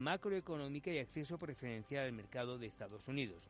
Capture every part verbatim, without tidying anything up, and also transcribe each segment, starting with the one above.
macroeconómica y acceso preferencial al mercado de Estados Unidos.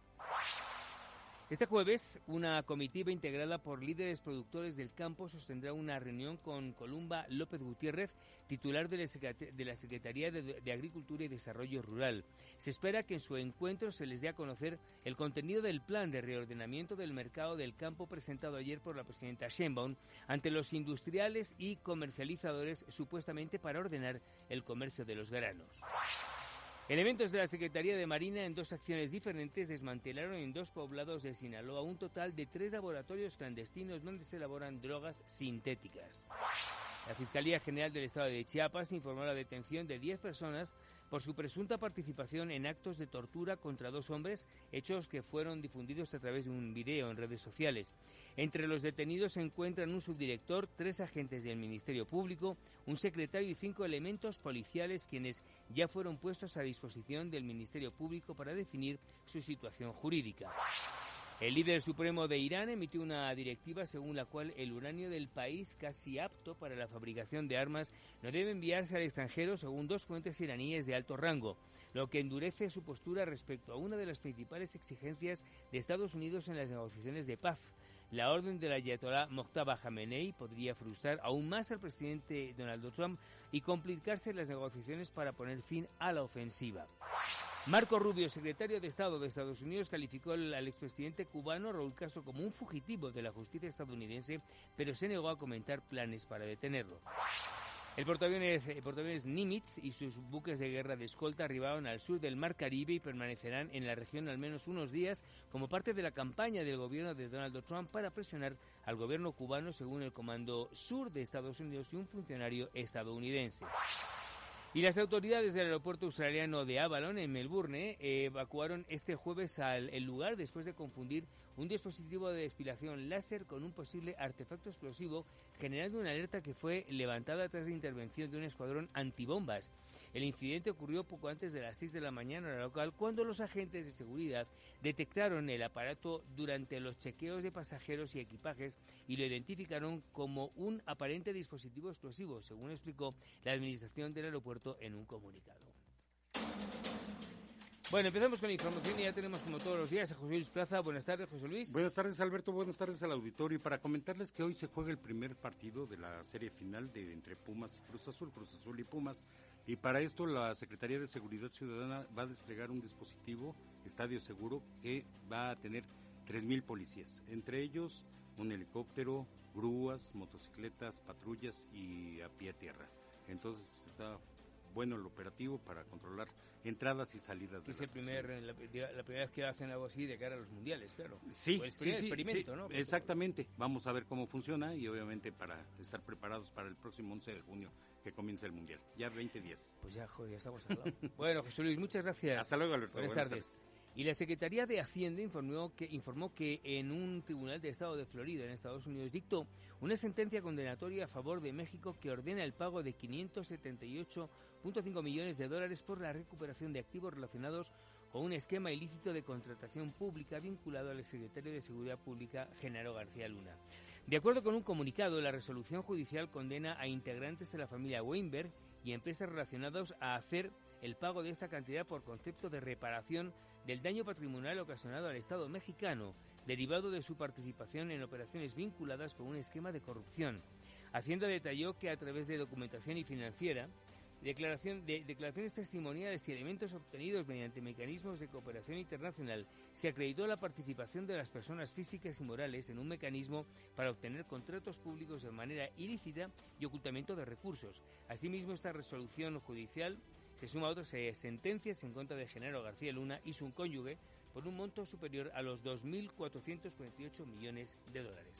Este jueves, una comitiva integrada por líderes productores del campo sostendrá una reunión con Columba López Gutiérrez, titular de la Secretaría de Agricultura y Desarrollo Rural. Se espera que en su encuentro se les dé a conocer el contenido del plan de reordenamiento del mercado del campo presentado ayer por la presidenta Sheinbaum ante los industriales y comercializadores, supuestamente para ordenar el comercio de los granos. Elementos de la Secretaría de Marina en dos acciones diferentes desmantelaron en dos poblados de Sinaloa un total de tres laboratorios clandestinos donde se elaboran drogas sintéticas. La Fiscalía General del Estado de Chiapas informó la detención de diez personas por su presunta participación en actos de tortura contra dos hombres, hechos que fueron difundidos a través de un video en redes sociales. Entre los detenidos se encuentran un subdirector, tres agentes del Ministerio Público, un secretario y cinco elementos policiales, quienes ya fueron puestos a disposición del Ministerio Público para definir su situación jurídica. El líder supremo de Irán emitió una directiva según la cual el uranio del país, casi apto para la fabricación de armas, no debe enviarse al extranjero, según dos fuentes iraníes de alto rango, lo que endurece su postura respecto a una de las principales exigencias de Estados Unidos en las negociaciones de paz. La orden del ayatolá Mojtaba Khamenei podría frustrar aún más al presidente Donald Trump y complicarse las negociaciones para poner fin a la ofensiva. Marco Rubio, secretario de Estado de Estados Unidos, calificó al expresidente cubano Raúl Castro como un fugitivo de la justicia estadounidense, pero se negó a comentar planes para detenerlo. El portaaviones, el portaaviones Nimitz y sus buques de guerra de escolta arribaron al sur del Mar Caribe y permanecerán en la región al menos unos días como parte de la campaña del gobierno de Donald Trump para presionar al gobierno cubano, según el Comando Sur de Estados Unidos y un funcionario estadounidense. Y las autoridades del aeropuerto australiano de Avalon, en Melbourne, eh, evacuaron este jueves al el lugar después de confundir un dispositivo de despilación láser con un posible artefacto explosivo, generando una alerta que fue levantada tras la intervención de un escuadrón antibombas. El incidente ocurrió poco antes de las seis de la mañana hora local, cuando los agentes de seguridad detectaron el aparato durante los chequeos de pasajeros y equipajes y lo identificaron como un aparente dispositivo explosivo, según explicó la administración del aeropuerto en un comunicado. Bueno, empezamos con la información y ya tenemos, como todos los días, a José Luis Plaza. Buenas tardes, José Luis. Buenas tardes, Alberto. Buenas tardes al auditorio. Y para comentarles que hoy se juega el primer partido de la serie final de entre Pumas y Cruz Azul, Cruz Azul y Pumas. Y para esto la Secretaría de Seguridad Ciudadana va a desplegar un dispositivo, Estadio Seguro, que va a tener tres mil policías. Entre ellos, un helicóptero, grúas, motocicletas, patrullas y a pie a tierra. Entonces está bueno el operativo para controlar entradas y salidas de es las el primer la, la primera vez que hacen algo así de cara a los mundiales, claro. Sí, pues sí, sí, experimento, sí, ¿no? Exactamente. Vamos a ver cómo funciona y obviamente para estar preparados para el próximo once de junio que comienza el mundial. Ya veinte días. Pues ya, joder, ya estamos al lado. Bueno, José Luis, muchas gracias. Hasta luego, Alberto. Buenas, Buenas tardes. tardes. Y la Secretaría de Hacienda informó que, informó que en un tribunal de Estado de Florida, en Estados Unidos, dictó una sentencia condenatoria a favor de México que ordena el pago de quinientos setenta y ocho punto cinco millones de dólares por la recuperación de activos relacionados con un esquema ilícito de contratación pública vinculado al exsecretario de Seguridad Pública, Genaro García Luna. De acuerdo con un comunicado, la resolución judicial condena a integrantes de la familia Weinberg y empresas relacionadas a hacer el pago de esta cantidad por concepto de reparación del daño patrimonial ocasionado al Estado mexicano, derivado de su participación en operaciones vinculadas con un esquema de corrupción. Hacienda detalló que a través de documentación y financiera, declaración de declaraciones testimoniales y elementos obtenidos mediante mecanismos de cooperación internacional, se acreditó la participación de las personas físicas y morales en un mecanismo para obtener contratos públicos de manera ilícita y ocultamiento de recursos. Asimismo, esta resolución judicial se suma a otras sentencias en contra de Genaro García Luna y su cónyuge por un monto superior a los dos mil cuatrocientos cuarenta y ocho millones de dólares.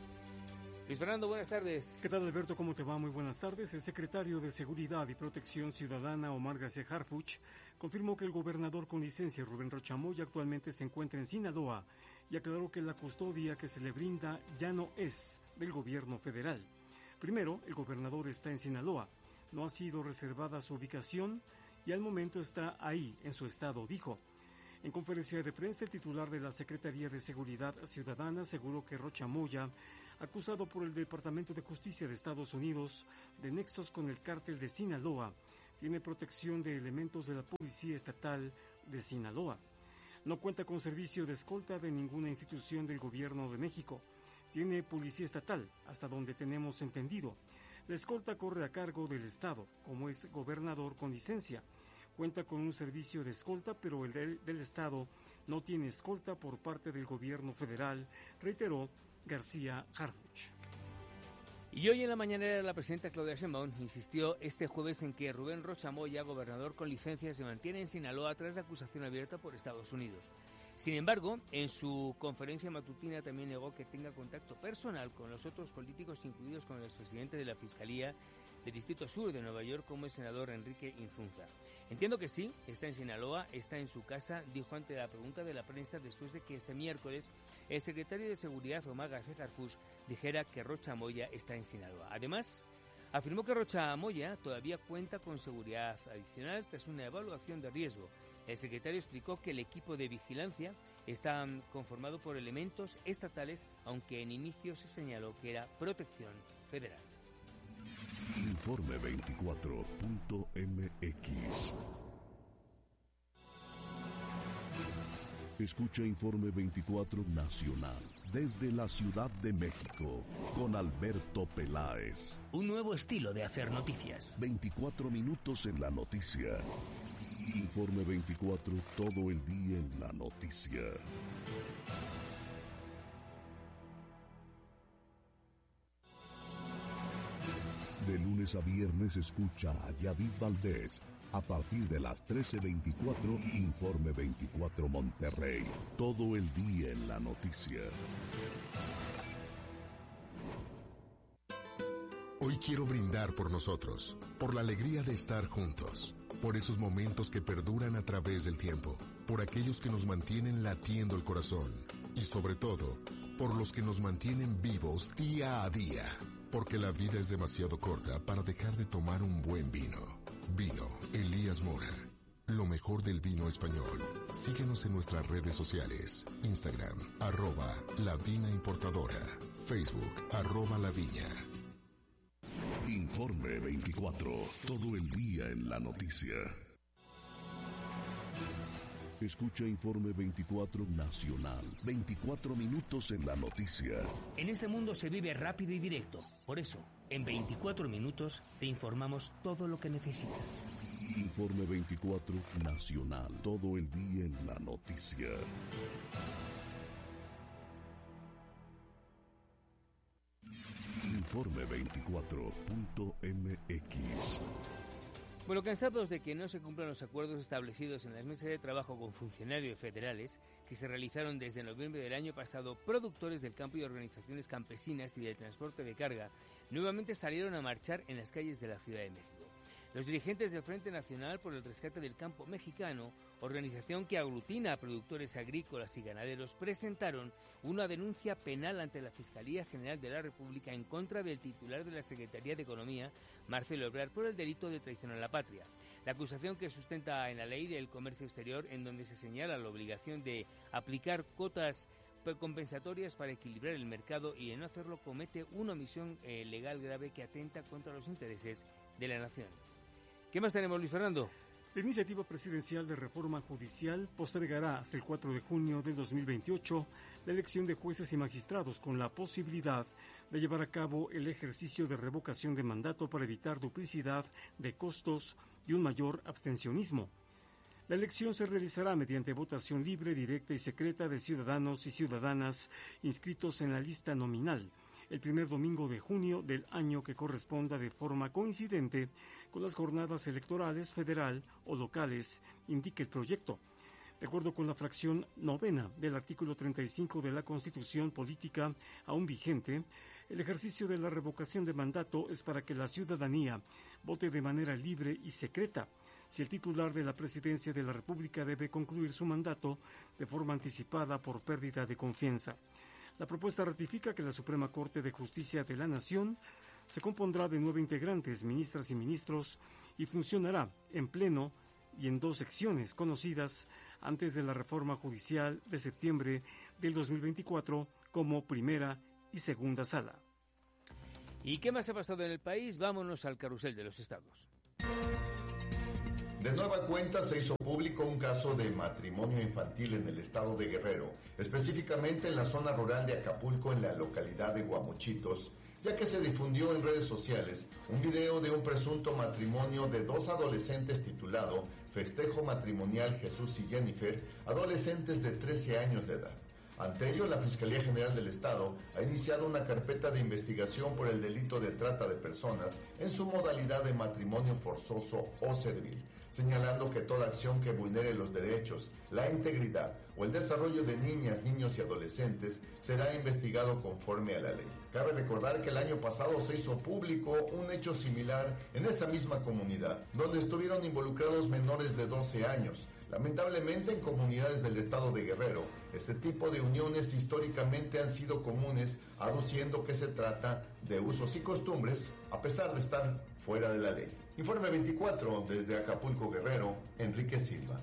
Luis Fernando, buenas tardes. ¿Qué tal, Alberto? ¿Cómo te va? Muy buenas tardes. El secretario de Seguridad y Protección Ciudadana, Omar García Harfuch, confirmó que el gobernador con licencia, Rubén Rocha Moya, actualmente se encuentra en Sinaloa y aclaró que la custodia que se le brinda ya no es del gobierno federal. Primero, el gobernador está en Sinaloa. No ha sido reservada su ubicación y al momento está ahí, en su estado, dijo. En conferencia de prensa, el titular de la Secretaría de Seguridad Ciudadana aseguró que Rocha Moya, acusado por el Departamento de Justicia de Estados Unidos de nexos con el cártel de Sinaloa, tiene protección de elementos de la Policía Estatal de Sinaloa. No cuenta con servicio de escolta de ninguna institución del Gobierno de México. Tiene policía estatal, hasta donde tenemos entendido. La escolta corre a cargo del Estado, como es gobernador con licencia. Cuenta con un servicio de escolta, pero el del, del Estado no tiene escolta por parte del Gobierno federal, reiteró García Harfuch. Y hoy en la mañanera la presidenta Claudia Sheinbaum insistió este jueves en que Rubén Rocha Moya, gobernador con licencia, se mantiene en Sinaloa tras la acusación abierta por Estados Unidos. Sin embargo, en su conferencia matutina también negó que tenga contacto personal con los otros políticos, incluidos con el expresidente de la Fiscalía del Distrito Sur de Nueva York, como el senador Enrique Insunza. Entiendo que sí, está en Sinaloa, está en su casa, dijo ante la pregunta de la prensa después de que este miércoles el secretario de Seguridad, Omar García Harfuch, dijera que Rocha Moya está en Sinaloa. Además, afirmó que Rocha Moya todavía cuenta con seguridad adicional tras una evaluación de riesgo. El secretario explicó que el equipo de vigilancia está conformado por elementos estatales, aunque en inicio se señaló que era protección federal. Informe veinticuatro punto m x. Escucha Informe veinticuatro Nacional desde la Ciudad de México con Alberto Peláez. Un nuevo estilo de hacer noticias. veinticuatro minutos en la noticia. Informe veinticuatro, todo el día en la noticia. De lunes a viernes escucha a Yadid Valdés. A partir de las trece veinticuatro, Informe veinticuatro Monterrey. Todo el día en la noticia. Hoy quiero brindar por nosotros, por la alegría de estar juntos, por esos momentos que perduran a través del tiempo, por aquellos que nos mantienen latiendo el corazón y sobre todo, por los que nos mantienen vivos día a día, porque la vida es demasiado corta para dejar de tomar un buen vino. Vino Elías Mora, lo mejor del vino español. Síguenos en nuestras redes sociales, Instagram, arroba La Vina Importadora, Facebook, arroba La Viña. Informe veinticuatro, todo el día en la noticia. Escucha Informe veinticuatro Nacional, veinticuatro minutos en la noticia. En este mundo se vive rápido y directo. Por eso, en veinticuatro minutos te informamos todo lo que necesitas. Informe veinticuatro Nacional, todo el día en la noticia. Informe veinticuatro punto m x. Bueno, cansados de que no se cumplan los acuerdos establecidos en las mesas de trabajo con funcionarios federales que se realizaron desde noviembre del año pasado, productores del campo y organizaciones campesinas y del transporte de carga nuevamente salieron a marchar en las calles de la Ciudad de México. Los dirigentes del Frente Nacional por el Rescate del Campo Mexicano, organización que aglutina a productores agrícolas y ganaderos, presentaron una denuncia penal ante la Fiscalía General de la República en contra del titular de la Secretaría de Economía, Marcelo Ebrard, por el delito de traición a la patria. La acusación, que sustenta en la Ley del Comercio Exterior, en donde se señala la obligación de aplicar cuotas compensatorias para equilibrar el mercado y de no hacerlo, comete una omisión eh, legal grave que atenta contra los intereses de la nación. ¿Qué más tenemos, Luis Fernando? La iniciativa presidencial de reforma judicial postergará hasta el cuatro de junio del dos mil veintiocho la elección de jueces y magistrados, con la posibilidad de llevar a cabo el ejercicio de revocación de mandato para evitar duplicidad de costos y un mayor abstencionismo. La elección se realizará mediante votación libre, directa y secreta de ciudadanos y ciudadanas inscritos en la lista nominal, el primer domingo de junio del año que corresponda, de forma coincidente con las jornadas electorales federal o locales, indica el proyecto. De acuerdo con la fracción novena del artículo treinta y cinco de la Constitución Política aún vigente, el ejercicio de la revocación de mandato es para que la ciudadanía vote de manera libre y secreta. Si el titular de la Presidencia de la República debe concluir su mandato de forma anticipada por pérdida de confianza. La propuesta ratifica que la Suprema Corte de Justicia de la Nación se compondrá de nueve integrantes, ministras y ministros, y funcionará en pleno y en dos secciones conocidas antes de la reforma judicial de septiembre del dos mil veinticuatro como primera y segunda sala. ¿Y qué más ha pasado en el país? Vámonos al carrusel de los estados. De nueva cuenta se hizo público un caso de matrimonio infantil en el estado de Guerrero, específicamente en la zona rural de Acapulco, en la localidad de Guamuchitos, ya que se difundió en redes sociales un video de un presunto matrimonio de dos adolescentes titulado Festejo Matrimonial Jesús y Jennifer, adolescentes de trece años de edad. Ante ello, la Fiscalía General del Estado ha iniciado una carpeta de investigación por el delito de trata de personas en su modalidad de matrimonio forzoso o servil, señalando que toda acción que vulnere los derechos, la integridad o el desarrollo de niñas, niños y adolescentes será investigado conforme a la ley. Cabe recordar que el año pasado se hizo público un hecho similar en esa misma comunidad, donde estuvieron involucrados menores de doce años. Lamentablemente, en comunidades del estado de Guerrero, este tipo de uniones históricamente han sido comunes, aduciendo que se trata de usos y costumbres, a pesar de estar fuera de la ley. Informe veinticuatro, desde Acapulco, Guerrero, Enrique Silva.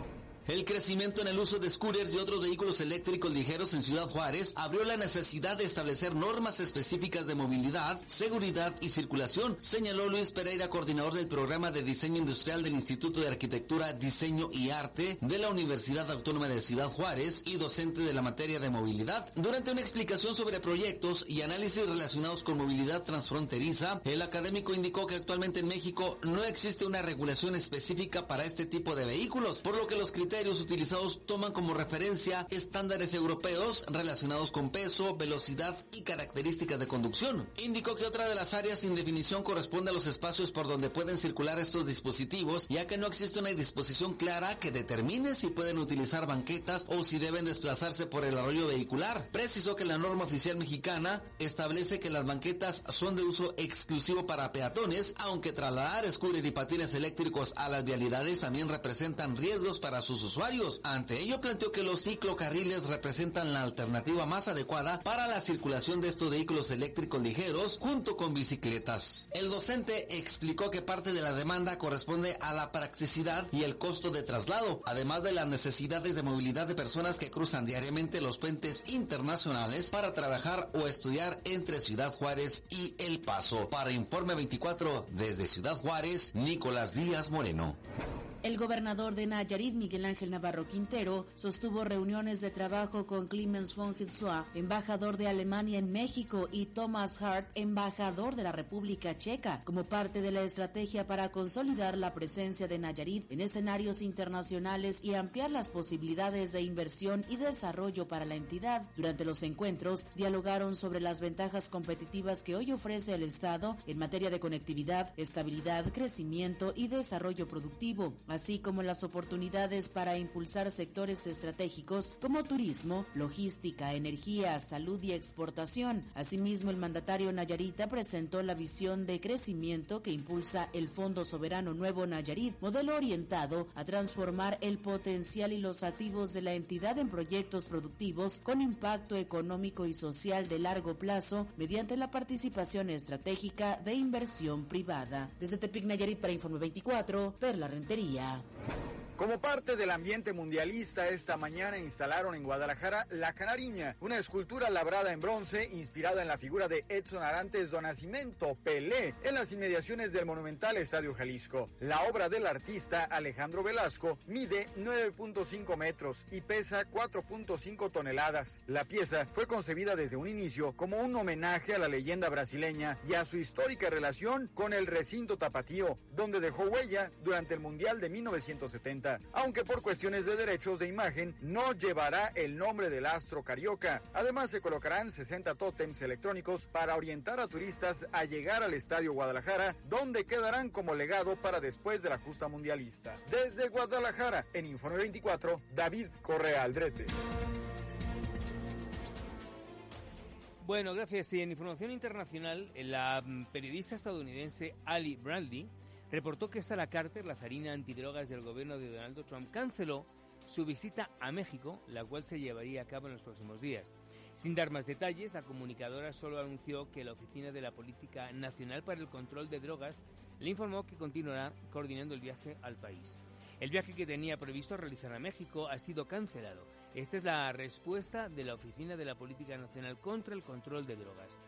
El crecimiento en el uso de scooters y otros vehículos eléctricos ligeros en Ciudad Juárez abrió la necesidad de establecer normas específicas de movilidad, seguridad y circulación, señaló Luis Pereira, coordinador del programa de diseño industrial del Instituto de Arquitectura, Diseño y Arte de la Universidad Autónoma de Ciudad Juárez y docente de la materia de movilidad. Durante una explicación sobre proyectos y análisis relacionados con movilidad transfronteriza, el académico indicó que actualmente en México no existe una regulación específica para este tipo de vehículos, por lo que los criterios utilizados toman como referencia estándares europeos relacionados con peso, velocidad y características de conducción. Indicó que otra de las áreas sin definición corresponde a los espacios por donde pueden circular estos dispositivos, ya que no existe una disposición clara que determine si pueden utilizar banquetas o si deben desplazarse por el arroyo vehicular. Precisó que la norma oficial mexicana establece que las banquetas son de uso exclusivo para peatones, aunque trasladar scooter y patines eléctricos a las vialidades también representan riesgos para sus usuarios. Ante ello, planteó que los ciclocarriles representan la alternativa más adecuada para la circulación de estos vehículos eléctricos ligeros junto con bicicletas. El docente explicó que parte de la demanda corresponde a la practicidad y el costo de traslado, además de las necesidades de movilidad de personas que cruzan diariamente los puentes internacionales para trabajar o estudiar entre Ciudad Juárez y El Paso. Para Informe veinticuatro, desde Ciudad Juárez, Nicolás Díaz Moreno. El gobernador de Nayarit, Miguel Ángel Navarro Quintero, sostuvo reuniones de trabajo con Clemens von Hilshoa, embajador de Alemania en México, y Thomas Hart, embajador de la República Checa, como parte de la estrategia para consolidar la presencia de Nayarit en escenarios internacionales y ampliar las posibilidades de inversión y desarrollo para la entidad. Durante los encuentros, dialogaron sobre las ventajas competitivas que hoy ofrece el Estado en materia de conectividad, estabilidad, crecimiento y desarrollo productivo, así como las oportunidades para impulsar sectores estratégicos como turismo, logística, energía, salud y exportación. Asimismo, el mandatario nayarita presentó la visión de crecimiento que impulsa el Fondo Soberano Nuevo Nayarit, modelo orientado a transformar el potencial y los activos de la entidad en proyectos productivos con impacto económico y social de largo plazo mediante la participación estratégica de inversión privada. Desde Tepic, Nayarit, para Informe veinticuatro, Perla Rentería. Como parte del ambiente mundialista, esta mañana instalaron en Guadalajara La Canariña, una escultura labrada en bronce inspirada en la figura de Edson Arantes do Nascimento, Pelé, en las inmediaciones del monumental Estadio Jalisco. La obra del artista Alejandro Velasco mide nueve punto cinco metros y pesa cuatro punto cinco toneladas. La pieza fue concebida desde un inicio como un homenaje a la leyenda brasileña y a su histórica relación con el recinto tapatío, donde dejó huella durante el Mundial de mil novecientos setenta. Aunque por cuestiones de derechos de imagen no llevará el nombre del astro carioca. Además, se colocarán sesenta tótems electrónicos para orientar a turistas a llegar al Estadio Guadalajara, donde quedarán como legado para después de la justa mundialista. Desde Guadalajara, en Informe veinticuatro, David Correa Aldrete. Bueno, gracias. Y en información internacional, la periodista estadounidense Ali Bradley reportó que Sara Carter, la zarina antidrogas del gobierno de Donald Trump, canceló su visita a México, la cual se llevaría a cabo en los próximos días. Sin dar más detalles, la comunicadora solo anunció que la Oficina de la Política Nacional para el Control de Drogas le informó que continuará coordinando el viaje al país. El viaje que tenía previsto realizar a México ha sido cancelado. Esta es la respuesta de la Oficina de la Política Nacional contra el Control de Drogas.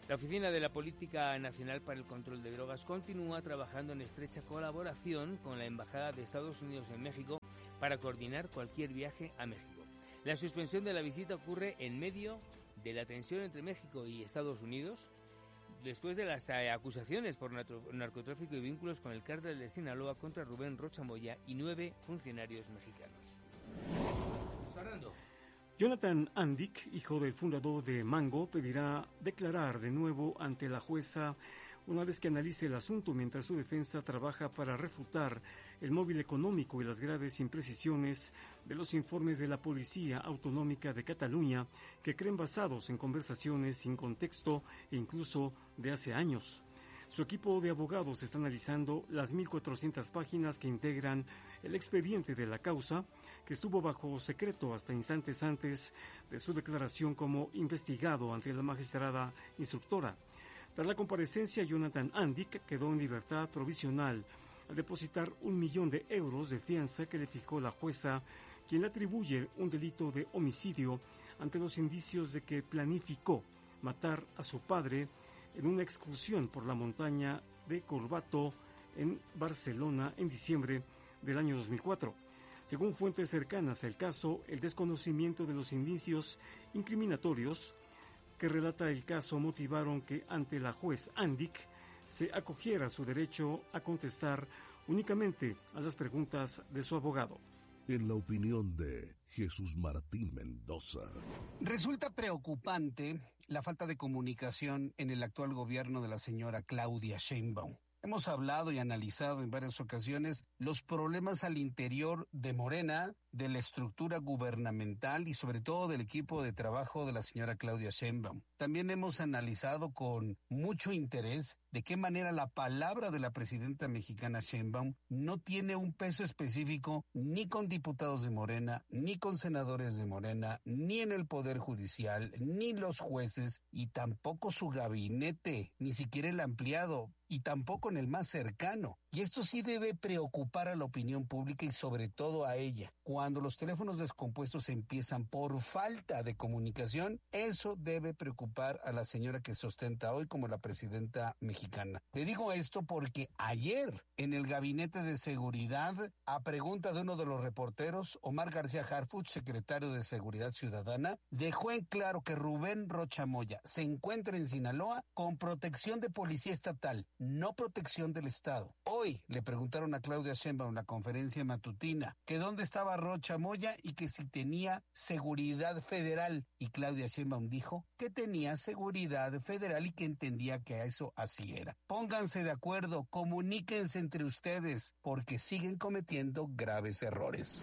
La Oficina de la Política Nacional para el Control de Drogas continúa trabajando en estrecha colaboración con la Embajada de Estados Unidos en México para coordinar cualquier viaje a México. La suspensión de la visita ocurre en medio de la tensión entre México y Estados Unidos, después de las acusaciones por narcotráfico y vínculos con el cártel de Sinaloa contra Rubén Rocha Moya y nueve funcionarios mexicanos. Fernando. Jonathan Andic, hijo del fundador de Mango, pedirá declarar de nuevo ante la jueza una vez que analice el asunto, mientras su defensa trabaja para refutar el móvil económico y las graves imprecisiones de los informes de la Policía Autonómica de Cataluña, que creen basados en conversaciones sin contexto e incluso de hace años. Su equipo de abogados está analizando las mil cuatrocientas páginas que integran el expediente de la causa, que estuvo bajo secreto hasta instantes antes de su declaración como investigado ante la magistrada instructora. Tras la comparecencia, Jonathan Andic quedó en libertad provisional al depositar un millón de euros de fianza que le fijó la jueza, quien le atribuye un delito de homicidio ante los indicios de que planificó matar a su padre en una excursión por la montaña de Corbato en Barcelona en diciembre del año dos mil cuatro. Según fuentes cercanas al caso, el desconocimiento de los indicios incriminatorios que relata el caso motivaron que ante la juez Andic se acogiera a su derecho a contestar únicamente a las preguntas de su abogado. En la opinión de Jesús Martín Mendoza. Resulta preocupante la falta de comunicación en el actual gobierno de la señora Claudia Sheinbaum. Hemos hablado y analizado en varias ocasiones los problemas al interior de Morena, de la estructura gubernamental y sobre todo del equipo de trabajo de la señora Claudia Sheinbaum. También hemos analizado con mucho interés de qué manera la palabra de la presidenta mexicana Sheinbaum no tiene un peso específico ni con diputados de Morena, ni con senadores de Morena, ni en el Poder Judicial, ni los jueces, y tampoco su gabinete, ni siquiera el ampliado, y tampoco en el más cercano. Y esto sí debe preocupar a la opinión pública y sobre todo a ella. Cuando los teléfonos descompuestos empiezan por falta de comunicación, eso debe preocupar a la señora que se ostenta hoy como la presidenta mexicana. Le digo esto porque ayer en el Gabinete de Seguridad, a pregunta de uno de los reporteros, Omar García Harfuch, secretario de Seguridad Ciudadana, dejó en claro que Rubén Rocha Moya se encuentra en Sinaloa con protección de policía estatal, no protección del Estado. Hoy le preguntaron a Claudia Sheinbaum en la conferencia matutina que dónde estaba Rocha Moya y que si tenía seguridad federal. Y Claudia Sheinbaum dijo que tenía seguridad federal y que entendía que eso así era. Pónganse de acuerdo, comuníquense entre ustedes, porque siguen cometiendo graves errores.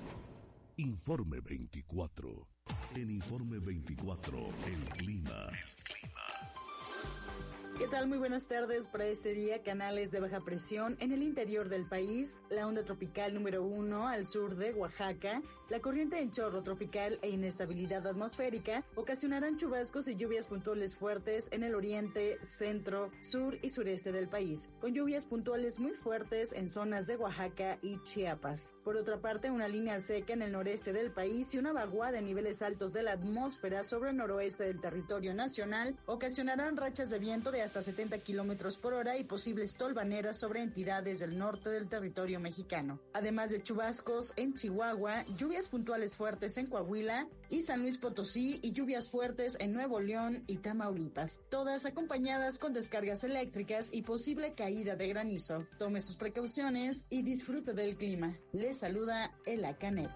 Informe veinticuatro. En Informe veinticuatro, el clima. ¿Qué tal? Muy buenas tardes. Para este día, canales de baja presión en el interior del país, la onda tropical número uno al sur de Oaxaca, la corriente en chorro tropical e inestabilidad atmosférica ocasionarán chubascos y lluvias puntuales fuertes en el oriente, centro, sur y sureste del país, con lluvias puntuales muy fuertes en zonas de Oaxaca y Chiapas. Por otra parte, una línea seca en el noreste del país y una vaguada en niveles altos de la atmósfera sobre el noroeste del territorio nacional ocasionarán rachas de viento de hasta setenta kilómetros por hora y posibles tolvaneras sobre entidades del norte del territorio mexicano. Además de chubascos en Chihuahua, lluvias puntuales fuertes en Coahuila y San Luis Potosí y lluvias fuertes en Nuevo León y Tamaulipas, todas acompañadas con descargas eléctricas y posible caída de granizo. Tome sus precauciones y disfrute del clima. Les saluda Ela Canet.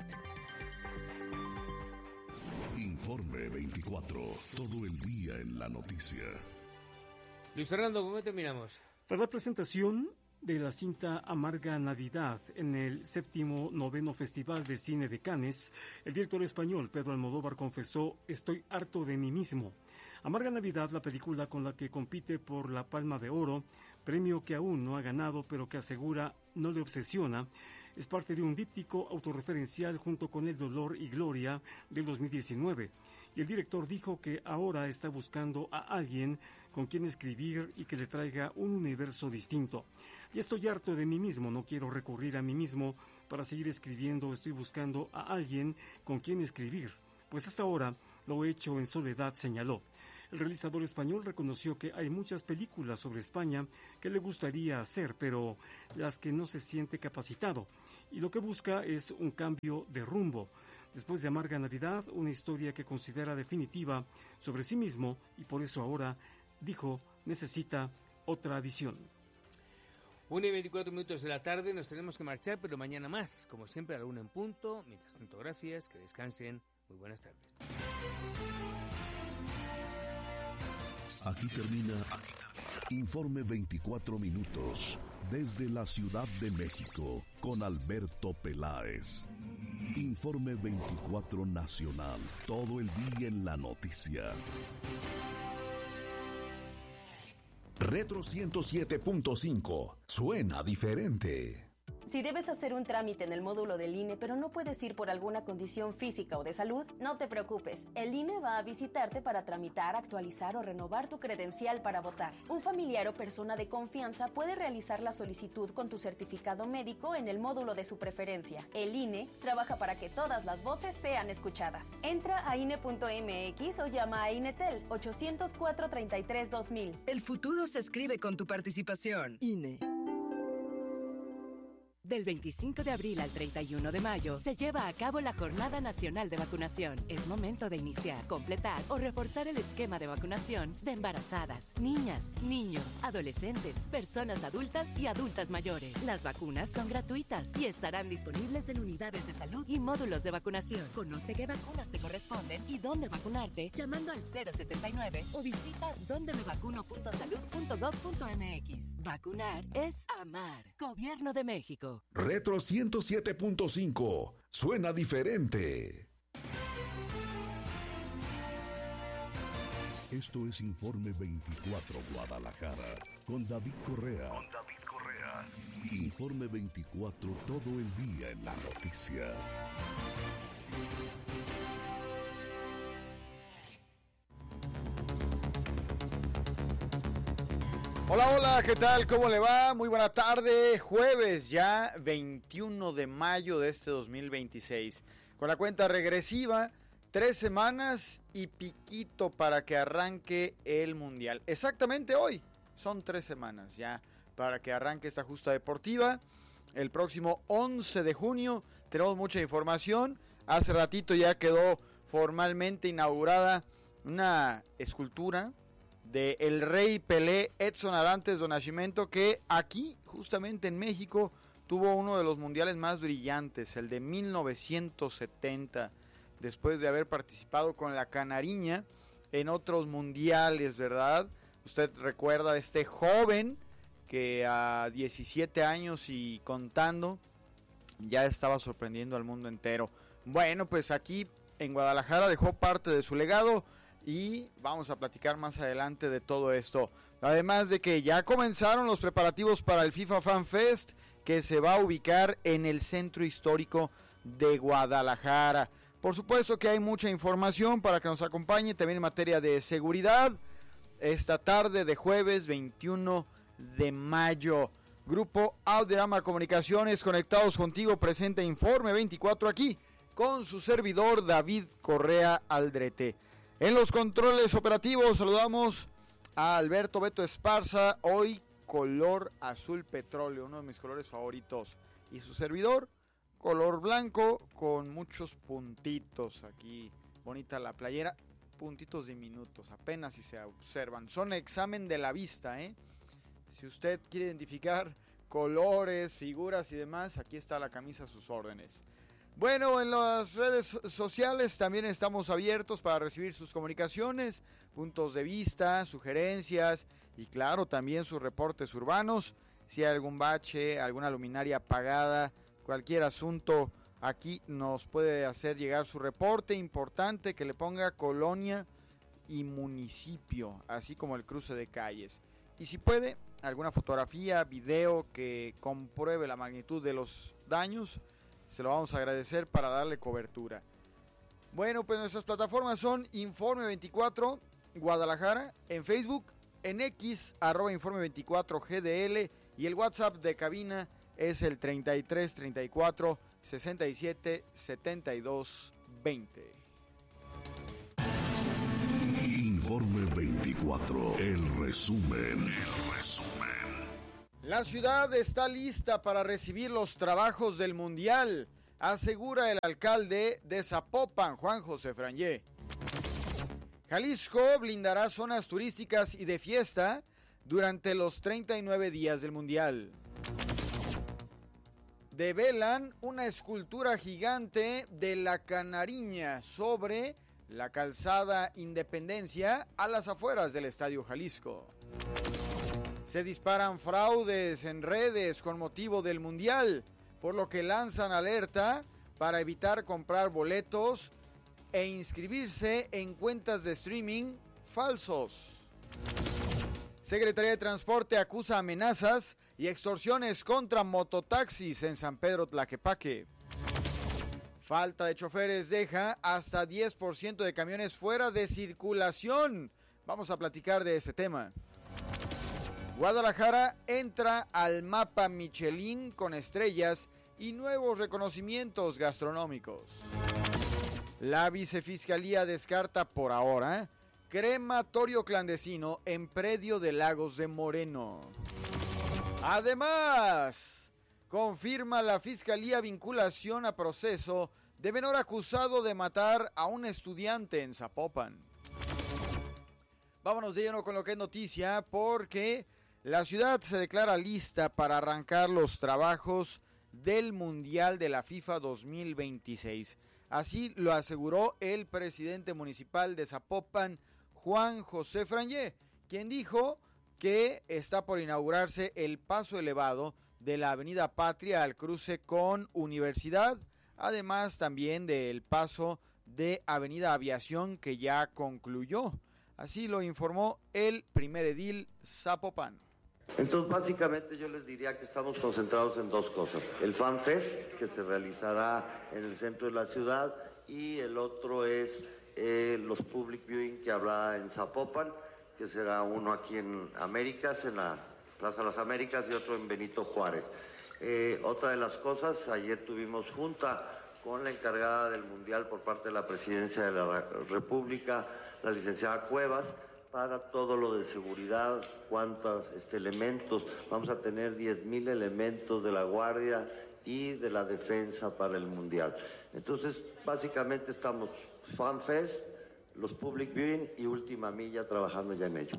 Informe veinticuatro, todo el día en la noticia. Luis Fernando, ¿cómo terminamos? Tras la presentación de la cinta Amarga Navidad en el séptimo noveno Festival de Cine de Cannes, el director español Pedro Almodóvar confesó: estoy harto de mí mismo. Amarga Navidad, la película con la que compite por la Palma de Oro, premio que aún no ha ganado pero que asegura no le obsesiona, es parte de un díptico autorreferencial junto con El Dolor y Gloria del dos mil diecinueve. Y el director dijo que ahora está buscando a alguien con quien escribir y que le traiga un universo distinto. Y estoy harto de mí mismo, no quiero recurrir a mí mismo para seguir escribiendo, estoy buscando a alguien con quien escribir, pues hasta ahora lo he hecho en soledad, señaló. El realizador español reconoció que hay muchas películas sobre España que le gustaría hacer, pero las que no se siente capacitado, y lo que busca es un cambio de rumbo. Después de Amarga Navidad, una historia que considera definitiva sobre sí mismo, y por eso ahora, dijo, necesita otra visión. una y veinticuatro minutos de la tarde, nos tenemos que marchar, pero mañana más, como siempre a la una en punto. Mientras tanto, gracias, que descansen, muy buenas tardes. Aquí termina, aquí termina. Informe veinticuatro minutos, desde la Ciudad de México, con Alberto Peláez. Informe veinticuatro Nacional, todo el día en la noticia. Retro ciento siete punto cinco. Suena diferente. Si debes hacer un trámite en el módulo del I N E, pero no puedes ir por alguna condición física o de salud, no te preocupes. El I N E va a visitarte para tramitar, actualizar o renovar tu credencial para votar. Un familiar o persona de confianza puede realizar la solicitud con tu certificado médico en el módulo de su preferencia. El I N E trabaja para que todas las voces sean escuchadas. Entra a I N E punto M X o llama a INETEL ochocientos cuatro, treinta y tres, dos mil. El futuro se escribe con tu participación. I N E. Del veinticinco de abril al treinta y uno de mayo se lleva a cabo la Jornada Nacional de Vacunación. Es momento de iniciar, completar o reforzar el esquema de vacunación de embarazadas, niñas, niños, adolescentes, personas adultas y adultas mayores. Las vacunas son gratuitas y estarán disponibles en unidades de salud y módulos de vacunación. Conoce qué vacunas te corresponden y dónde vacunarte llamando al cero setenta y nueve o visita donde me vacuno punto salud punto gov punto m x. Vacunar es amar. Gobierno de México. Retro ciento siete punto cinco. Suena diferente. Esto es Informe veinticuatro Guadalajara, con David Correa. Con David Correa. Informe veinticuatro, todo el día en la noticia. Hola, hola, ¿qué tal? ¿Cómo le va? Muy buena tarde, jueves ya veintiuno de mayo de este dos mil veintiséis. Con la cuenta regresiva, tres semanas y piquito para que arranque el Mundial. Exactamente hoy, son tres semanas ya para que arranque esta justa deportiva. El próximo once de junio tenemos mucha información. Hace ratito ya quedó formalmente inaugurada una escultura de el rey Pelé Edson Arantes do Nascimento, que aquí, justamente en México, tuvo uno de los mundiales más brillantes, el de mil novecientos setenta, después de haber participado con la Canariña en otros mundiales, ¿verdad? Usted recuerda a este joven que a diecisiete años y contando ya estaba sorprendiendo al mundo entero. Bueno, pues aquí en Guadalajara dejó parte de su legado y vamos a platicar más adelante de todo esto. Además de que ya comenzaron los preparativos para el FIFA Fan Fest, que se va a ubicar en el centro histórico de Guadalajara. Por supuesto que hay mucha información para que nos acompañe también en materia de seguridad. Esta tarde de jueves veintiuno de mayo. Grupo Auderama Comunicaciones, conectados contigo, presenta Informe veinticuatro aquí con su servidor David Correa Aldrete. En los controles operativos saludamos a Alberto Beto Esparza, hoy color azul petróleo, uno de mis colores favoritos. Y su servidor, color blanco con muchos puntitos aquí. Bonita la playera, puntitos diminutos, apenas si se observan. Son examen de la vista, ¿eh? Si usted quiere identificar colores, figuras y demás, aquí está la camisa a sus órdenes. Bueno, en las redes sociales también estamos abiertos para recibir sus comunicaciones, puntos de vista, sugerencias y claro, también sus reportes urbanos. Si hay algún bache, alguna luminaria apagada, cualquier asunto, aquí nos puede hacer llegar su reporte importante que le ponga colonia y municipio, así como el cruce de calles. Y si puede, alguna fotografía, video que compruebe la magnitud de los daños, se lo vamos a agradecer para darle cobertura. Bueno, pues nuestras plataformas son Informe veinticuatro Guadalajara en Facebook, en X, arroba Informe veinticuatro G D L y el WhatsApp de cabina es el treinta y tres, treinta y cuatro, sesenta y siete, setenta y dos, veinte. Informe veinticuatro, el resumen, el resumen. La ciudad está lista para recibir los trabajos del Mundial, asegura el alcalde de Zapopan, Juan José Frangé. Jalisco blindará zonas turísticas y de fiesta durante los treinta y nueve días del Mundial. Develan una escultura gigante de la Canariña sobre la calzada Independencia a las afueras del Estadio Jalisco. Se disparan fraudes en redes con motivo del Mundial, por lo que lanzan alerta para evitar comprar boletos e inscribirse en cuentas de streaming falsos. Secretaría de Transporte acusa amenazas y extorsiones contra mototaxis en San Pedro Tlaquepaque. Falta de choferes deja hasta diez por ciento de camiones fuera de circulación. Vamos a platicar de ese tema. Guadalajara entra al mapa Michelin con estrellas y nuevos reconocimientos gastronómicos. La vicefiscalía descarta por ahora crematorio clandestino en predio de Lagos de Moreno. Además, confirma la fiscalía vinculación a proceso de menor acusado de matar a un estudiante en Zapopan. Vámonos de lleno con lo que es noticia, porque la ciudad se declara lista para arrancar los trabajos del Mundial de la FIFA dos mil veintiséis. Así lo aseguró el presidente municipal de Zapopan, Juan José Frangé, quien dijo que está por inaugurarse el paso elevado de la Avenida Patria al cruce con Universidad, además también del paso de Avenida Aviación que ya concluyó. Así lo informó el primer edil zapopano. Entonces, básicamente yo les diría que estamos concentrados en dos cosas. El Fan Fest, que se realizará en el centro de la ciudad, y el otro es eh, los Public Viewing que habrá en Zapopan, que será uno aquí en Américas, en la Plaza de las Américas, y otro en Benito Juárez. Eh, otra de las cosas, ayer tuvimos junta con la encargada del Mundial por parte de la Presidencia de la República, la licenciada Cuevas, para todo lo de seguridad, cuántos este, elementos. Vamos a tener diez mil elementos de la Guardia y de la Defensa para el Mundial. Entonces, básicamente estamos Fan Fest, los Public Viewing y Última Milla trabajando ya en ello.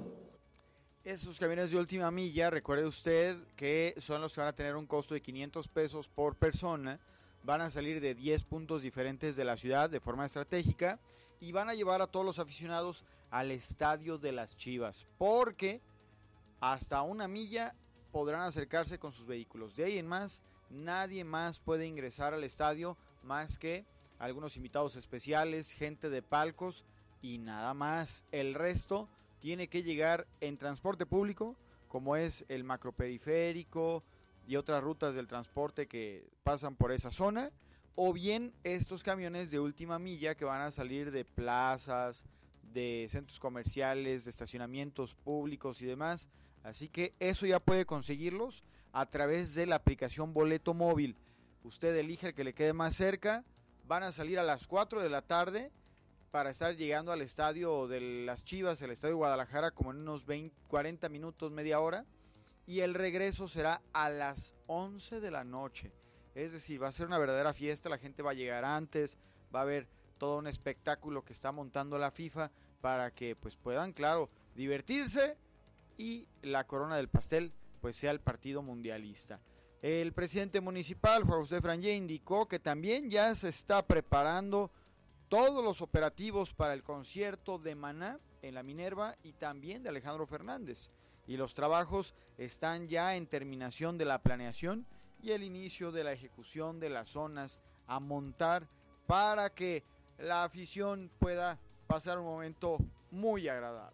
Esos camiones de Última Milla, recuerde usted que son los que van a tener un costo de quinientos pesos por persona, van a salir de diez puntos diferentes de la ciudad de forma estratégica y van a llevar a todos los aficionados al estadio de las Chivas, porque hasta una milla podrán acercarse con sus vehículos. De ahí en más, nadie más puede ingresar al estadio más que algunos invitados especiales, gente de palcos y nada más. El resto tiene que llegar en transporte público, como es el macroperiférico y otras rutas del transporte que pasan por esa zona, o bien estos camiones de Última Milla que van a salir de plazas, de centros comerciales, de estacionamientos públicos y demás. Así que eso ya puede conseguirlos a través de la aplicación Boleto Móvil. Usted elige el que le quede más cerca. Van a salir a las cuatro de la tarde para estar llegando al estadio de las Chivas, el estadio de Guadalajara, como en unos veinte, cuarenta minutos, media hora. Y el regreso será a las once de la noche. Es decir, va a ser una verdadera fiesta, la gente va a llegar antes, va a haber todo un espectáculo que está montando la FIFA para que pues puedan, claro, divertirse y la corona del pastel pues sea el partido mundialista. El presidente municipal, Juan José Frangé, indicó que también ya se está preparando todos los operativos para el concierto de Maná en la Minerva y también de Alejandro Fernández. Y los trabajos están ya en terminación de la planeación y el inicio de la ejecución de las zonas a montar para que la afición pueda pasar un momento muy agradable.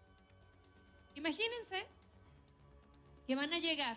Imagínense que van a llegar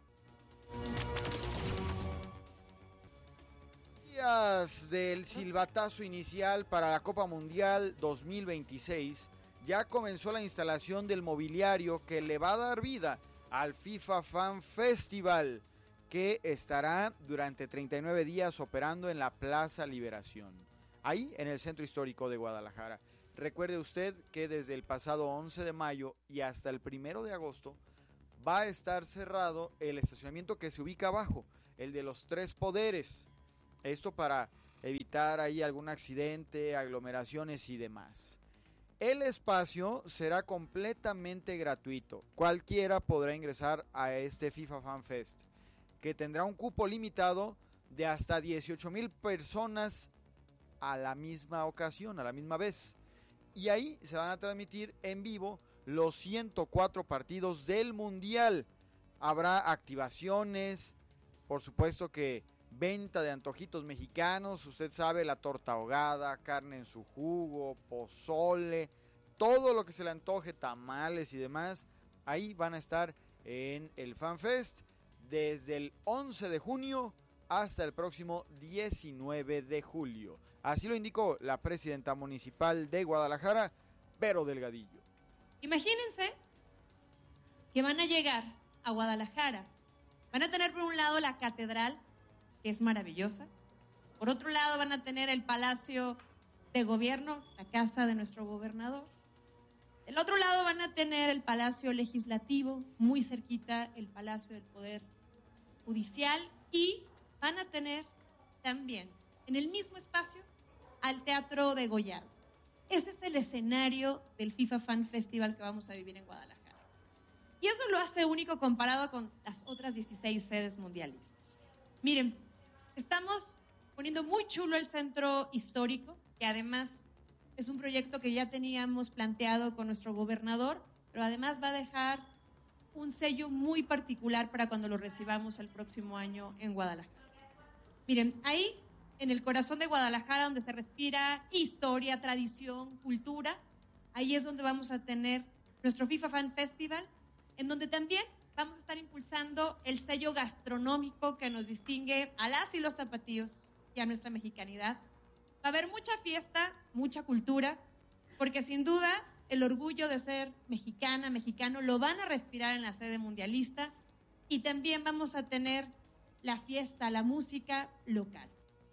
días del silbatazo inicial para la Copa Mundial dos mil veintiséis. Ya comenzó la instalación del mobiliario que le va a dar vida al FIFA Fan Festival, que estará durante treinta y nueve días operando en la Plaza Liberación, ahí en el centro histórico de Guadalajara. Recuerde usted que desde el pasado once de mayo y hasta el primero de agosto va a estar cerrado el estacionamiento que se ubica abajo, el de los Tres Poderes. Esto para evitar ahí algún accidente, aglomeraciones y demás. El espacio será completamente gratuito. Cualquiera podrá ingresar a este FIFA Fan Fest, que tendrá un cupo limitado de hasta dieciocho mil personas a la misma ocasión, a la misma vez. Y ahí se van a transmitir en vivo los ciento cuatro partidos del Mundial. Habrá activaciones, por supuesto que venta de antojitos mexicanos, usted sabe, la torta ahogada, carne en su jugo, pozole, todo lo que se le antoje, tamales y demás, ahí van a estar en el FanFest desde el once de junio hasta el próximo diecinueve de julio. Así lo indicó la presidenta municipal de Guadalajara, Vero Delgadillo. Imagínense que van a llegar a Guadalajara, van a tener por un lado la catedral, que es maravillosa. Por otro lado van a tener el Palacio de Gobierno, la casa de nuestro gobernador. Del otro lado van a tener el Palacio Legislativo, muy cerquita el Palacio del Poder Judicial, y van a tener también en el mismo espacio al Teatro Degollado. Ese es el escenario del FIFA Fan Festival que vamos a vivir en Guadalajara. Y eso lo hace único comparado con las otras dieciséis sedes mundialistas. Miren, estamos poniendo muy chulo el centro histórico, que además es un proyecto que ya teníamos planteado con nuestro gobernador, pero además va a dejar un sello muy particular para cuando lo recibamos el próximo año en Guadalajara. Miren, ahí en el corazón de Guadalajara, donde se respira historia, tradición, cultura, ahí es donde vamos a tener nuestro FIFA Fan Festival, en donde también vamos a estar impulsando el sello gastronómico que nos distingue a las y los tapatíos y a nuestra mexicanidad. Va a haber mucha fiesta, mucha cultura, porque sin duda el orgullo de ser mexicana, mexicano, lo van a respirar en la sede mundialista, y también vamos a tener la fiesta, la música local.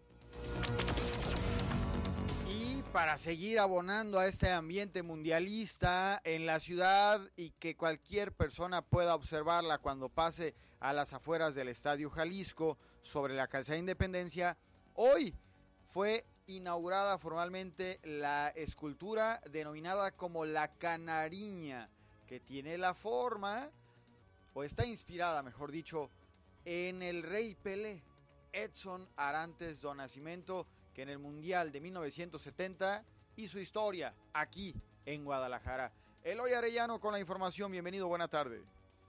Y para seguir abonando a este ambiente mundialista en la ciudad y que cualquier persona pueda observarla cuando pase a las afueras del Estadio Jalisco sobre la calzada Independencia, hoy fue inaugurada formalmente la escultura denominada como la Canariña, que tiene la forma, o está inspirada, mejor dicho, en el Rey Pelé, Edson Arantes do Nascimento, que en el Mundial de mil novecientos setenta hizo historia aquí en Guadalajara. Eloy Arellano con la información, bienvenido, buena tarde.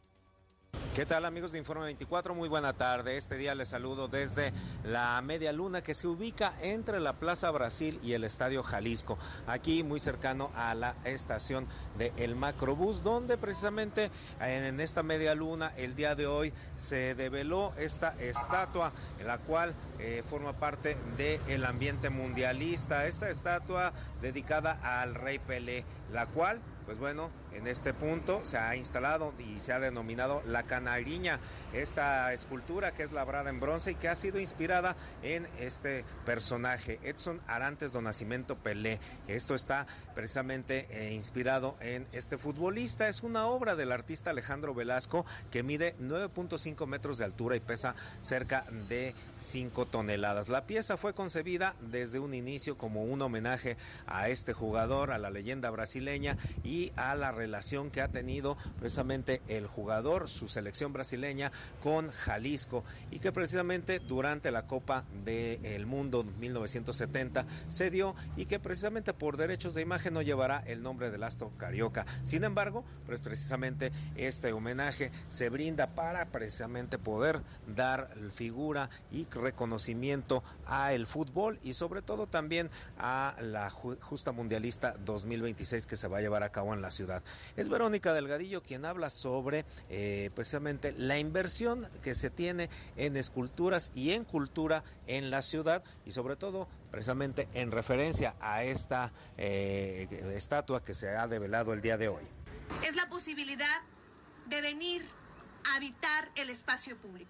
¿Qué tal, amigos de Informe veinticuatro? Muy buena tarde. Este día les saludo desde la Media Luna, que se ubica entre la Plaza Brasil y el Estadio Jalisco, aquí muy cercano a la estación de El Macrobús, donde precisamente en esta Media Luna el día de hoy se develó esta estatua, en la cual eh, forma parte del ambiente mundialista, esta estatua dedicada al Rey Pelé, la cual, pues bueno, en este punto se ha instalado y se ha denominado la Canariña, esta escultura que es labrada en bronce y que ha sido inspirada en este personaje, Edson Arantes do Nascimento Pelé. Esto está precisamente eh, inspirado en este futbolista. Es una obra del artista Alejandro Velasco, que mide nueve punto cinco metros de altura y pesa cerca de cinco toneladas. La pieza fue concebida desde un inicio como un homenaje a este jugador, a la leyenda brasileña y a la relación que ha tenido precisamente el jugador, su selección brasileña, con Jalisco, y que precisamente durante la Copa del Mundo mil novecientos setenta se dio, y que precisamente por derechos de imagen no llevará el nombre del astro carioca. Sin embargo, pues precisamente este homenaje se brinda para precisamente poder dar figura y reconocimiento a el fútbol y sobre todo también a la justa mundialista dos mil veintiséis que se va a llevar a cabo en la ciudad. Es Verónica Delgadillo quien habla sobre eh, precisamente la inversión que se tiene en esculturas y en cultura en la ciudad, y sobre todo precisamente en referencia a esta eh, estatua que se ha develado el día de hoy. Es la posibilidad de venir a habitar el espacio público.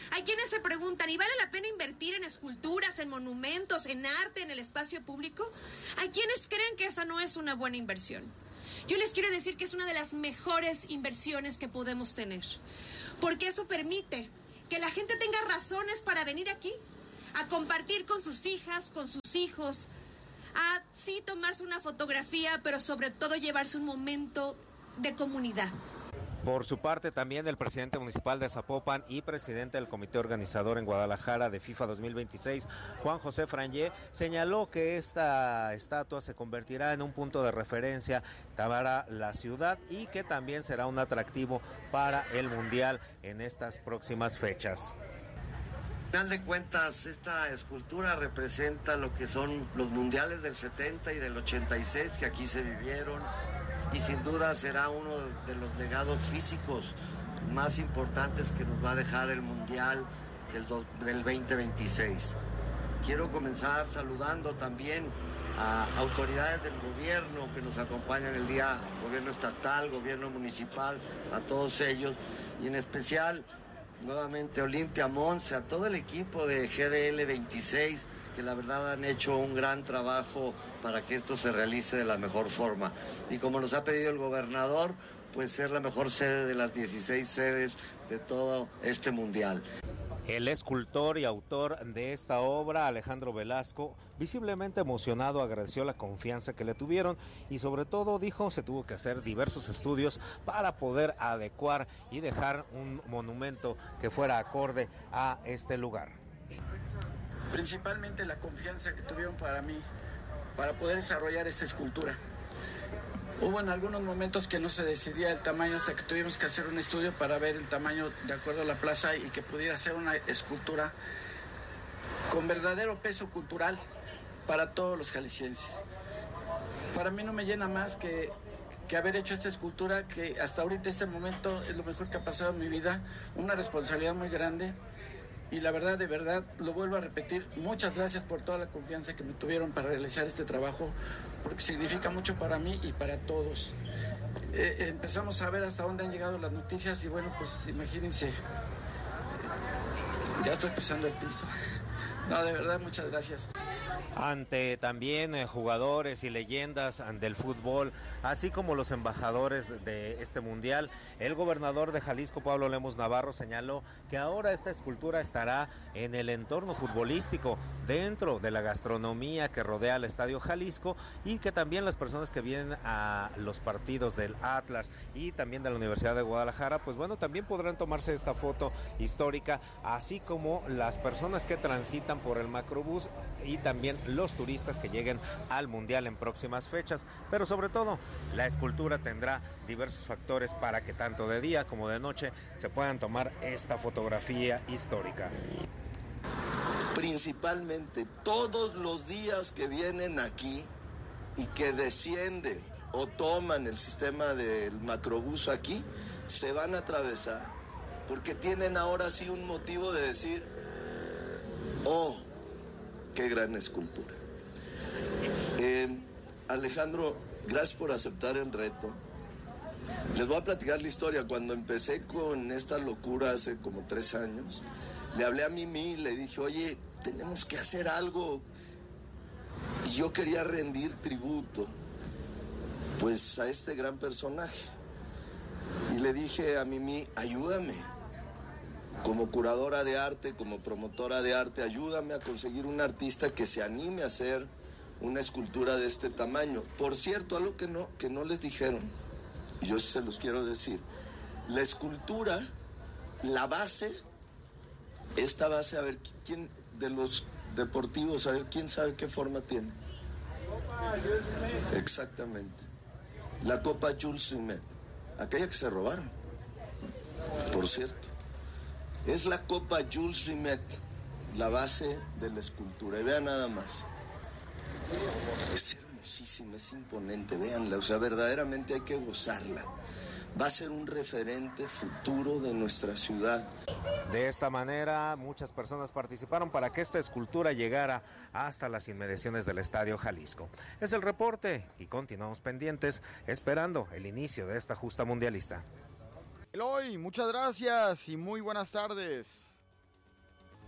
Hay quienes se preguntan, ¿y vale la pena invertir en esculturas, en monumentos, en arte, en el espacio público? Hay quienes creen que esa no es una buena inversión. Yo les quiero decir que es una de las mejores inversiones que podemos tener, porque eso permite que la gente tenga razones para venir aquí, a compartir con sus hijas, con sus hijos, a sí tomarse una fotografía, pero sobre todo llevarse un momento de comunidad. Por su parte, también el presidente municipal de Zapopan y presidente del comité organizador en Guadalajara de FIFA dos mil veintiséis, Juan José Frangé, señaló que esta estatua se convertirá en un punto de referencia para la ciudad y que también será un atractivo para el Mundial en estas próximas fechas. Al final de cuentas, esta escultura representa lo que son los mundiales del setenta y del ochenta y seis que aquí se vivieron, y sin duda será uno de los legados físicos más importantes que nos va a dejar el mundial del, do, del veinte veintiséis. Quiero comenzar saludando también a autoridades del gobierno que nos acompañan el día, gobierno estatal, gobierno municipal, a todos ellos, y en especial nuevamente Olimpia Monse, a todo el equipo de G D L veintiséis, que la verdad han hecho un gran trabajo para que esto se realice de la mejor forma. Y como nos ha pedido el gobernador, pues ser la mejor sede de las dieciséis sedes de todo este mundial. El escultor y autor de esta obra, Alejandro Velasco, visiblemente emocionado, agradeció la confianza que le tuvieron y sobre todo dijo se tuvo que hacer diversos estudios para poder adecuar y dejar un monumento que fuera acorde a este lugar. Principalmente la confianza que tuvieron para mí, para poder desarrollar esta escultura. Hubo en algunos momentos que no se decidía el tamaño hasta que tuvimos que hacer un estudio para ver el tamaño de acuerdo a la plaza y que pudiera ser una escultura con verdadero peso cultural para todos los jaliscienses. Para mí no me llena más que, que haber hecho esta escultura, que hasta ahorita este momento es lo mejor que ha pasado en mi vida, una responsabilidad muy grande. Y la verdad, de verdad, lo vuelvo a repetir, muchas gracias por toda la confianza que me tuvieron para realizar este trabajo, porque significa mucho para mí y para todos. Eh, empezamos a ver hasta dónde han llegado las noticias y bueno, pues imagínense, ya estoy pisando el piso. No, de verdad, muchas gracias. Ante también eh, jugadores y leyendas del fútbol, así como los embajadores de este mundial, el gobernador de Jalisco, Pablo Lemos Navarro, señaló que ahora esta escultura estará en el entorno futbolístico, dentro de la gastronomía que rodea al Estadio Jalisco, y que también las personas que vienen a los partidos del Atlas y también de la Universidad de Guadalajara, pues bueno, también podrán tomarse esta foto histórica, así como las personas que transitan por el macrobús y también los turistas que lleguen al Mundial en próximas fechas. Pero sobre todo, la escultura tendrá diversos factores para que tanto de día como de noche se puedan tomar esta fotografía histórica. Principalmente todos los días que vienen aquí y que descienden o toman el sistema del macrobús aquí, se van a atravesar, porque tienen ahora sí un motivo de decir, oh, qué gran escultura. Eh, Alejandro, gracias por aceptar el reto. Les voy a platicar la historia. Cuando empecé con esta locura hace como tres años, le hablé a Mimi y le dije, oye, tenemos que hacer algo. Y yo quería rendir tributo, pues, a este gran personaje. Y le dije a Mimi, ayúdame. Como curadora de arte, como promotora de arte, ayúdame a conseguir un artista que se anime a hacer una escultura de este tamaño. Por cierto, algo que no, que no les dijeron, y yo se los quiero decir, la escultura, la base, esta base, a ver, ¿quién de los deportivos, a ver, quién sabe qué forma tiene? Exactamente. La Copa Jules Rimet, aquella que se robaron, por cierto. Es la Copa Jules Rimet, la base de la escultura. Y vean nada más. Es hermosísima, es imponente, véanla. O sea, verdaderamente hay que gozarla. Va a ser un referente futuro de nuestra ciudad. De esta manera, muchas personas participaron para que esta escultura llegara hasta las inmediaciones del Estadio Jalisco. Es el reporte y continuamos pendientes, esperando el inicio de esta justa mundialista. Eloy, muchas gracias y muy buenas tardes.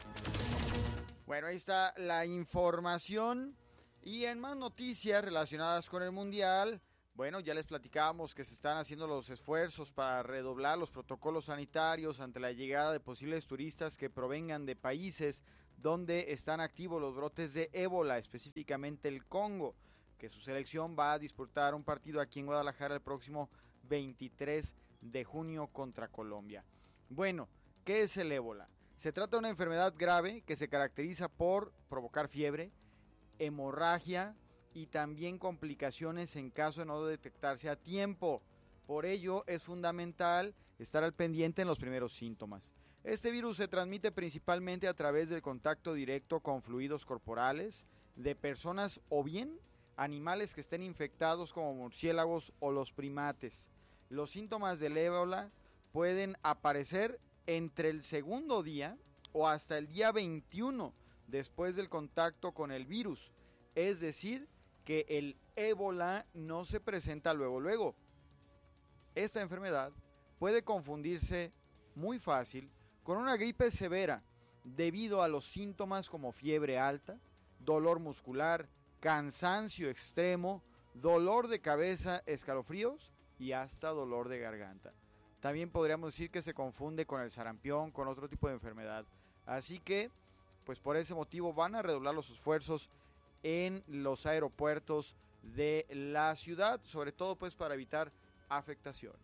Bueno, ahí está la información. Y en más noticias relacionadas con el Mundial, bueno, ya les platicábamos que se están haciendo los esfuerzos para redoblar los protocolos sanitarios ante la llegada de posibles turistas que provengan de países donde están activos los brotes de ébola, específicamente el Congo, que su selección va a disputar un partido aquí en Guadalajara el próximo veintitrés de junio contra Colombia. Bueno, ¿qué es el ébola? Se trata de una enfermedad grave que se caracteriza por provocar fiebre, hemorragia y también complicaciones en caso de no detectarse a tiempo. Por ello es fundamental estar al pendiente en los primeros síntomas. Este virus se transmite principalmente a través del contacto directo con fluidos corporales de personas o bien animales que estén infectados como murciélagos o los primates. Los síntomas del ébola pueden aparecer entre el segundo día o hasta el día veintiuno después del contacto con el virus, es decir, que el ébola no se presenta luego luego. Esta enfermedad puede confundirse muy fácil con una gripe severa debido a los síntomas como fiebre alta, dolor muscular, cansancio extremo, dolor de cabeza, escalofríos y hasta dolor de garganta. También podríamos decir que se confunde con el sarampión, con otro tipo de enfermedad. Así que, pues por ese motivo van a redoblar los esfuerzos en los aeropuertos de la ciudad, sobre todo pues para evitar afectaciones.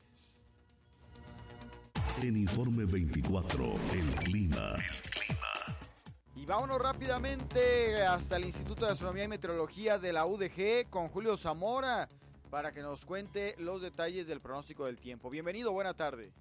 En Informe veinticuatro, el clima. Y vámonos rápidamente hasta el Instituto de Astronomía y Meteorología de la U D G con Julio Zamora para que nos cuente los detalles del pronóstico del tiempo. Bienvenido, buena tarde.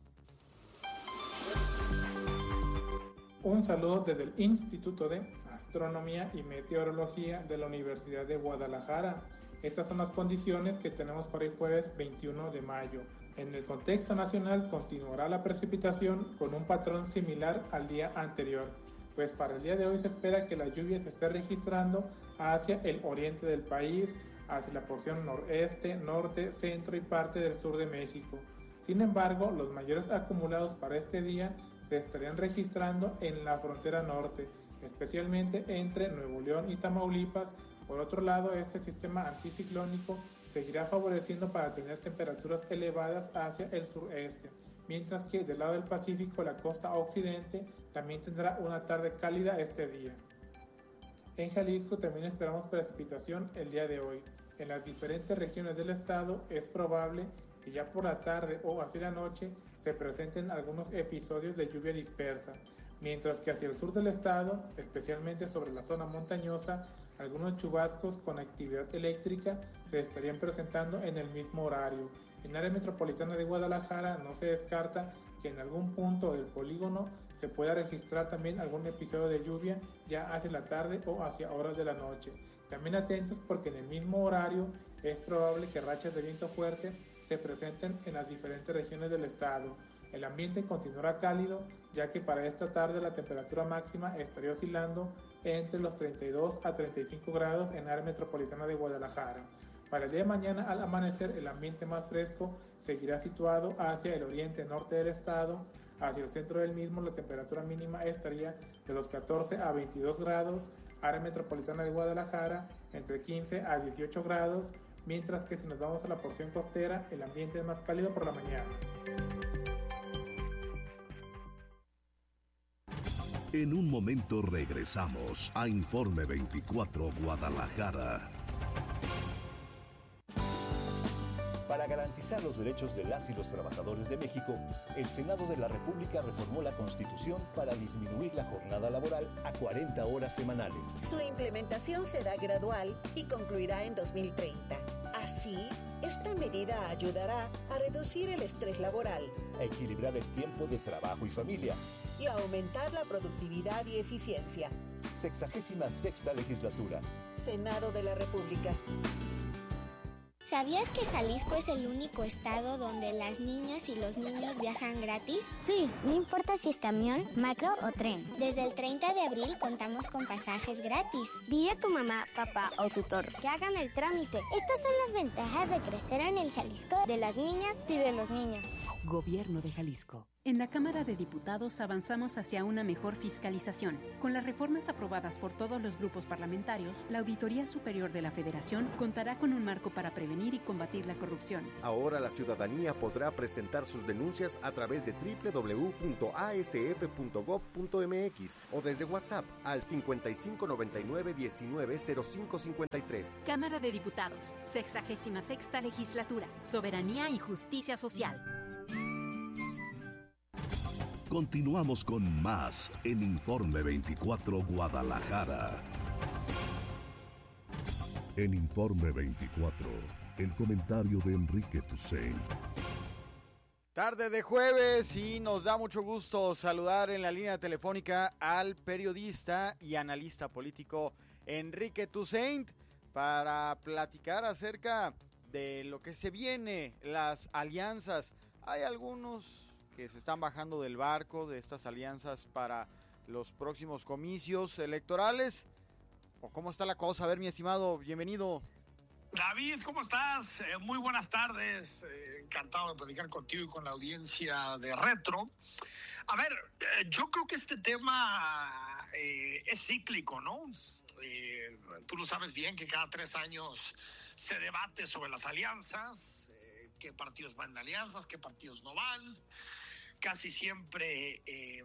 Un saludo desde el Instituto de Astronomía y Meteorología de la Universidad de Guadalajara. Estas son las condiciones que tenemos para el jueves veintiuno de mayo. En el contexto nacional continuará la precipitación con un patrón similar al día anterior, pues para el día de hoy se espera que la lluvia se esté registrando hacia el oriente del país, hacia la porción noreste, norte, centro y parte del sur de México. Sin embargo, los mayores acumulados para este día se estarían registrando en la frontera norte, especialmente entre Nuevo León y Tamaulipas. Por otro lado, este sistema anticiclónico seguirá favoreciendo para tener temperaturas elevadas hacia el sureste, mientras que del lado del Pacífico, la costa occidente también tendrá una tarde cálida este día. En Jalisco también esperamos precipitación el día de hoy. En las diferentes regiones del estado es probable que ya por la tarde o hacia la noche se presenten algunos episodios de lluvia dispersa, mientras que hacia el sur del estado, especialmente sobre la zona montañosa, algunos chubascos con actividad eléctrica se estarían presentando en el mismo horario. En área metropolitana de Guadalajara no se descarta que en algún punto del polígono se pueda registrar también algún episodio de lluvia ya hacia la tarde o hacia horas de la noche. También atentos porque en el mismo horario es probable que rachas de viento fuerte se presenten en las diferentes regiones del estado. El ambiente continuará cálido, ya que para esta tarde la temperatura máxima estaría oscilando entre los treinta y dos a treinta y cinco grados en área metropolitana de Guadalajara. Para el día de mañana al amanecer el ambiente más fresco seguirá situado hacia el oriente norte del estado. Hacia el centro del mismo la temperatura mínima estaría de los catorce a veintidós grados, área metropolitana de Guadalajara entre quince a dieciocho grados, mientras que si nos vamos a la porción costera el ambiente es más cálido por la mañana. En un momento regresamos a Informe veinticuatro Guadalajara. Para garantizar los derechos de las y los trabajadores de México, el Senado de la República reformó la Constitución para disminuir la jornada laboral a cuarenta horas semanales. Su implementación será gradual y concluirá en dos mil treinta. Así, esta medida ayudará a reducir el estrés laboral, a equilibrar el tiempo de trabajo y familia y a aumentar la productividad y eficiencia. Sexagésima sexta legislatura. Senado de la República. ¿Sabías que Jalisco es el único estado donde las niñas y los niños viajan gratis? Sí, no importa si es camión, macro o tren. Desde el treinta de abril contamos con pasajes gratis. Dile a tu mamá, papá o tutor que hagan el trámite. Estas son las ventajas de crecer en el Jalisco de las niñas y de los niños. Gobierno de Jalisco. En la Cámara de Diputados avanzamos hacia una mejor fiscalización. Con las reformas aprobadas por todos los grupos parlamentarios, la Auditoría Superior de la Federación contará con un marco para prevenir y combatir la corrupción. Ahora la ciudadanía podrá presentar sus denuncias a través de doble u doble u doble u punto a s f punto gob punto m x o desde WhatsApp al cincuenta y cinco noventa y nueve diecinueve cero cinco cincuenta y tres. Cámara de Diputados, sexagésima sexta Legislatura, Soberanía y Justicia Social. Continuamos con más en Informe veinticuatro Guadalajara. En Informe veinticuatro, el comentario de Enrique Tucent. Tarde de jueves y nos da mucho gusto saludar en la línea telefónica al periodista y analista político Enrique Tucent para platicar acerca de lo que se viene, las alianzas. Hay algunos que se están bajando del barco de estas alianzas para los próximos comicios electorales. ¿O cómo está la cosa? A ver, mi estimado, bienvenido. David, ¿cómo estás? Eh, muy buenas tardes. Eh, encantado de platicar contigo y con la audiencia de Retro. A ver, eh, yo creo que este tema eh, es cíclico, ¿no? Eh, tú lo sabes bien que cada tres años se debate sobre las alianzas, eh, qué partidos van en alianzas, qué partidos no van. Casi siempre eh,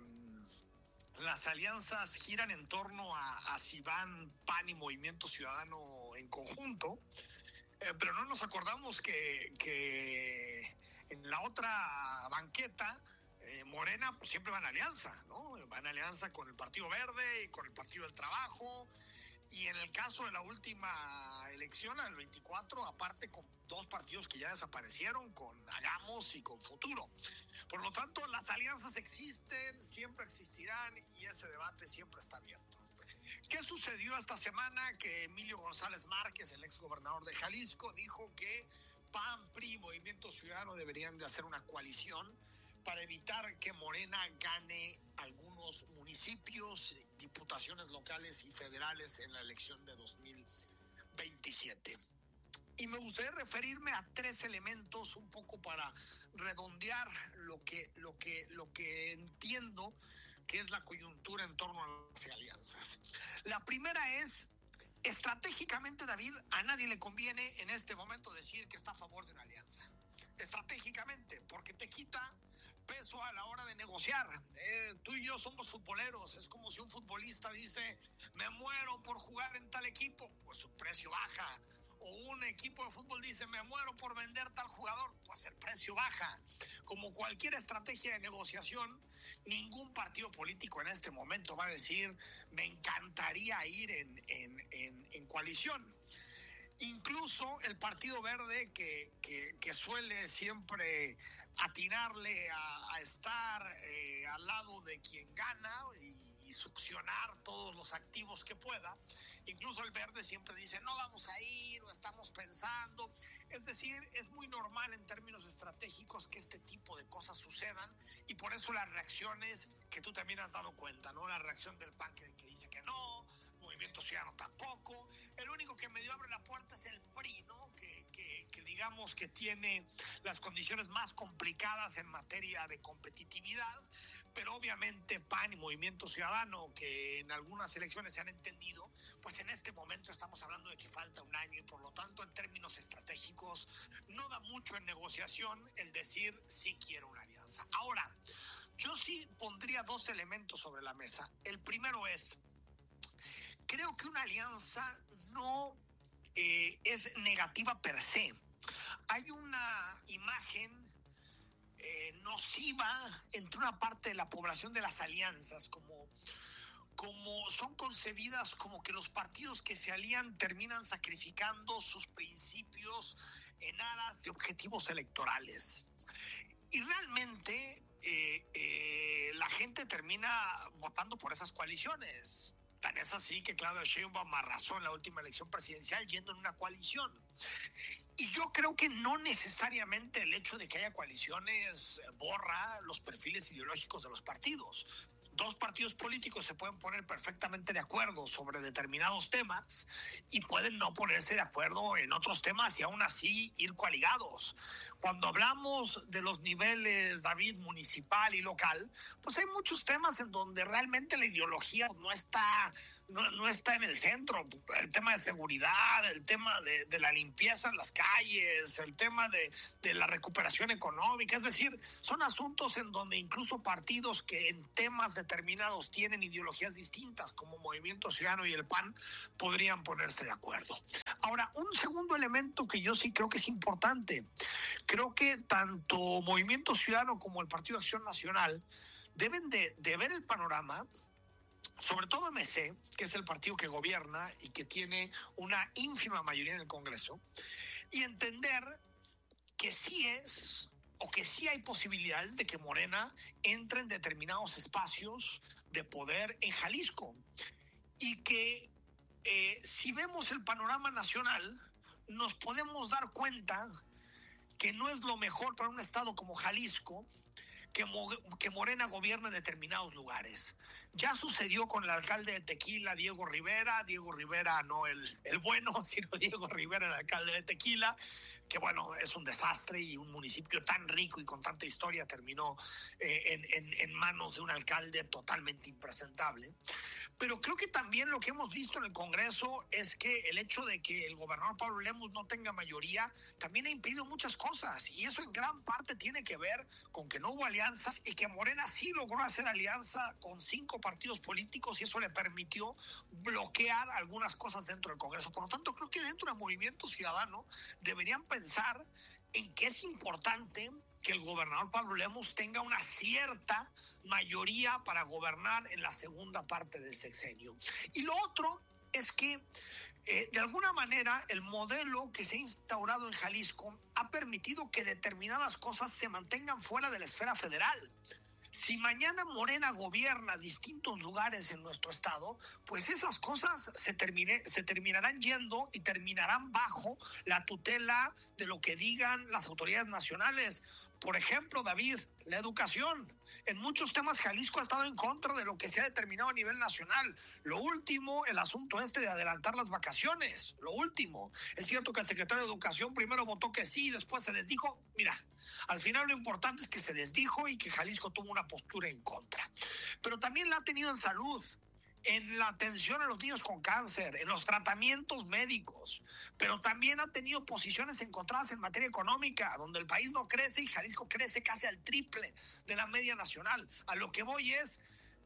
las alianzas giran en torno a, a si van P A N y Movimiento Ciudadano en conjunto, eh, pero no nos acordamos que, que en la otra banqueta eh, Morena pues, siempre va en alianza, ¿no? Va en alianza con el Partido Verde y con el Partido del Trabajo. Y en el caso de la última elección, en el veinticuatro, aparte con dos partidos que ya desaparecieron, con Hagamos y con Futuro. Por lo tanto, las alianzas existen, siempre existirán y ese debate siempre está abierto. ¿Qué sucedió esta semana? Que Emilio González Márquez, el exgobernador de Jalisco, dijo que P A N, P R I y Movimiento Ciudadano deberían de hacer una coalición para evitar que Morena gane algunos municipios, diputaciones locales y federales en la elección de dos mil veintisiete. Y me gustaría referirme a tres elementos un poco para redondear lo que, lo que, lo que entiendo que es la coyuntura en torno a las alianzas. La primera es, estratégicamente, David, a nadie le conviene en este momento decir que está a favor de una alianza. Estratégicamente, porque te quita peso a la hora de negociar. Eh, tú y yo somos futboleros. Es como si un futbolista dice, me muero por jugar en tal equipo, pues su precio baja. O un equipo de fútbol dice, me muero por vender tal jugador, pues el precio baja. Como cualquier estrategia de negociación, ningún partido político en este momento va a decir, me encantaría ir en, en, en, en coalición. Incluso el Partido Verde, que, que, que suele siempre atinarle a, a estar eh, al lado de quien gana y, y succionar todos los activos que pueda, incluso el Verde siempre dice, no vamos a ir, no estamos pensando. Es decir, es muy normal en términos estratégicos que este tipo de cosas sucedan y por eso las reacciones que tú también has dado cuenta, ¿no? La reacción del P A N que, que dice que no, Movimiento Ciudadano tampoco. El único que medio abre la puerta es el P R I, ¿no? Que, que, que digamos que tiene las condiciones más complicadas en materia de competitividad, pero obviamente P A N y Movimiento Ciudadano, que en algunas elecciones se han entendido, pues en este momento estamos hablando de que falta un año y por lo tanto en términos estratégicos no da mucho en negociación el decir sí quiero una alianza. Ahora, yo sí pondría dos elementos sobre la mesa. El primero es, creo que una alianza no eh, es negativa per se. Hay una imagen eh, nociva entre una parte de la población de las alianzas, como, como son concebidas como que los partidos que se alían terminan sacrificando sus principios en aras de objetivos electorales. Y realmente eh, eh, la gente termina votando por esas coaliciones. Tan es así que Claudia Sheinbaum arrasó en la última elección presidencial yendo en una coalición. Y yo creo que no necesariamente el hecho de que haya coaliciones borra los perfiles ideológicos de los partidos. dos partidos políticos se pueden poner perfectamente de acuerdo sobre determinados temas y pueden no ponerse de acuerdo en otros temas y aún así ir coaligados. Cuando hablamos de los niveles, David, municipal y local, pues hay muchos temas en donde realmente la ideología no está... No, no está en el centro. El tema de seguridad, el tema de, de la limpieza en las calles, el tema de, de la recuperación económica, es decir, son asuntos en donde incluso partidos que en temas determinados tienen ideologías distintas, como Movimiento Ciudadano y el P A N, podrían ponerse de acuerdo. Ahora, un segundo elemento que yo sí creo que es importante, creo que tanto Movimiento Ciudadano como el Partido Acción Nacional deben de, de ver el panorama, sobre todo M C, que es el partido que gobierna y que tiene una ínfima mayoría en el Congreso, y entender que sí es o que sí hay posibilidades de que Morena entre en determinados espacios de poder en Jalisco, y que eh, si vemos el panorama nacional nos podemos dar cuenta que no es lo mejor para un estado como Jalisco que, que Morena gobierne en determinados lugares. Ya sucedió con el alcalde de Tequila, Diego Rivera, Diego Rivera no el, el bueno, sino Diego Rivera, el alcalde de Tequila, que bueno, es un desastre, y un municipio tan rico y con tanta historia terminó eh, en, en, en manos de un alcalde totalmente impresentable. Pero creo que también lo que hemos visto en el Congreso es que el hecho de que el gobernador Pablo Lemus no tenga mayoría también ha impedido muchas cosas, y eso en gran parte tiene que ver con que no hubo alianzas y que Morena sí logró hacer alianza con cinco partidos políticos, y eso le permitió bloquear algunas cosas dentro del Congreso. Por lo tanto, creo que dentro del Movimiento Ciudadano deberían pensar en que es importante que el gobernador Pablo Lemus tenga una cierta mayoría para gobernar en la segunda parte del sexenio. Y lo otro es que eh, de alguna manera el modelo que se ha instaurado en Jalisco ha permitido que determinadas cosas se mantengan fuera de la esfera federal. Si mañana Morena gobierna distintos lugares en nuestro estado, pues esas cosas se, termine, se terminarán yendo y terminarán bajo la tutela de lo que digan las autoridades nacionales. Por ejemplo, David, la educación. En muchos temas Jalisco ha estado en contra de lo que se ha determinado a nivel nacional. Lo último, el asunto este de adelantar las vacaciones. Lo último. Es cierto que el secretario de Educación primero votó que sí y después se desdijo. Mira, al final lo importante es que se desdijo y que Jalisco tuvo una postura en contra. Pero también la ha tenido en salud, en la atención a los niños con cáncer, en los tratamientos médicos, pero también ha tenido posiciones encontradas en materia económica, donde el país no crece y Jalisco crece casi al triple de la media nacional. A lo que voy es,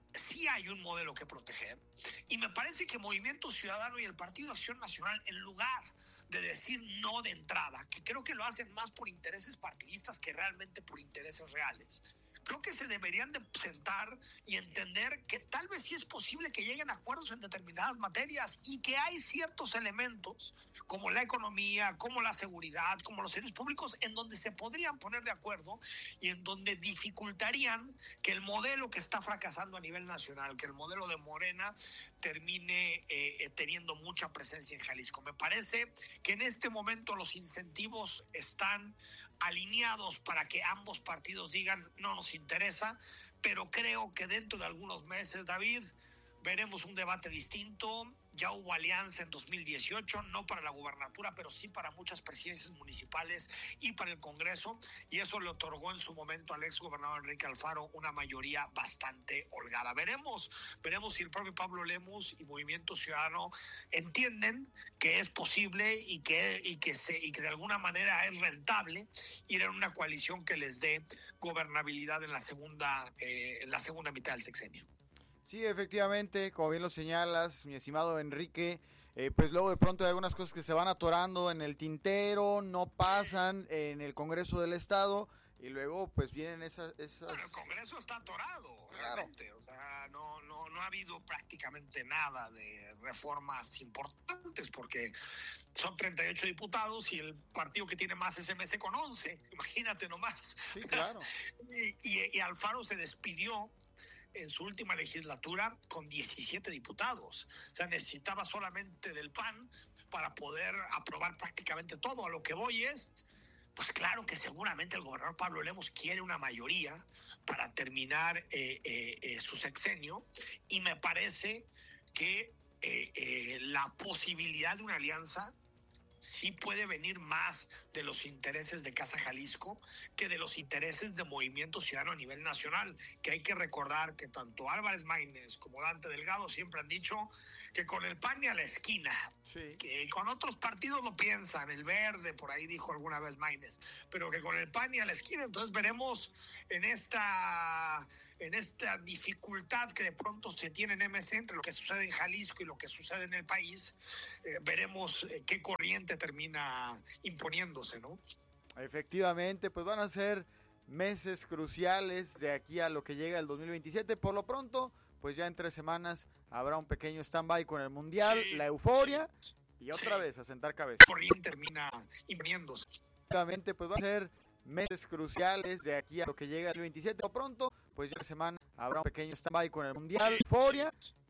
sí hay un modelo que proteger, y me parece que Movimiento Ciudadano y el Partido Acción Nacional, en lugar de decir no de entrada, que creo que lo hacen más por intereses partidistas que realmente por intereses reales, creo que se deberían de sentar y entender que tal vez sí es posible que lleguen a acuerdos en determinadas materias, y que hay ciertos elementos como la economía, como la seguridad, como los servicios públicos, en donde se podrían poner de acuerdo y en donde dificultarían que el modelo que está fracasando a nivel nacional, que el modelo de Morena, termine eh, teniendo mucha presencia en Jalisco. Me parece que en este momento los incentivos están alineados para que ambos partidos digan no nos interesa, pero creo que dentro de algunos meses, David, veremos un debate distinto. Ya hubo alianza en dos mil dieciocho, no para la gubernatura, pero sí para muchas presidencias municipales y para el Congreso, y eso le otorgó en su momento al ex gobernador Enrique Alfaro una mayoría bastante holgada. Veremos, veremos si el propio Pablo Lemus y Movimiento Ciudadano entienden que es posible y que, y que, se, y que de alguna manera es rentable ir en una coalición que les dé gobernabilidad en la segunda, eh, en la segunda mitad del sexenio. Sí, efectivamente, como bien lo señalas, mi estimado Enrique, eh, pues luego de pronto hay algunas cosas que se van atorando en el tintero, no pasan en el Congreso del Estado, y luego pues vienen esas... esas... Bueno, el Congreso está atorado, realmente, claro. O sea, no, no, no ha habido prácticamente nada de reformas importantes, porque son treinta y ocho diputados y el partido que tiene más es M C con once, imagínate nomás. Sí, claro. y, y, y Alfaro se despidió en su última legislatura con diecisiete diputados. O sea, necesitaba solamente del P A N para poder aprobar prácticamente todo. A lo que voy es, pues claro que seguramente el gobernador Pablo Lemos quiere una mayoría para terminar eh, eh, eh, su sexenio, y me parece que eh, eh, la posibilidad de una alianza sí puede venir más de los intereses de Casa Jalisco que de los intereses de Movimiento Ciudadano a nivel nacional, que hay que recordar que tanto Álvarez Maínez como Dante Delgado siempre han dicho que con el P A N y a la esquina, sí. Que con otros partidos lo piensan, el Verde, por ahí dijo alguna vez Maínez, pero que con el P A N y a la esquina. Entonces veremos en esta... en esta dificultad que de pronto se tiene en M C entre lo que sucede en Jalisco y lo que sucede en el país, eh, veremos eh, qué corriente termina imponiéndose, ¿no? Efectivamente, pues van a ser meses cruciales de aquí a lo que llega el dos mil veintisiete. Por lo pronto, pues ya en tres semanas habrá un pequeño stand-by con el Mundial, sí, la euforia, sí, y otra sí. vez a sentar cabeza. Corriente termina imponiéndose. Efectivamente, pues van a ser meses cruciales de aquí a lo que llega el veintisiete. Por pronto, pues ya en semana habrá un pequeño stand-by con el Mundial, euforia,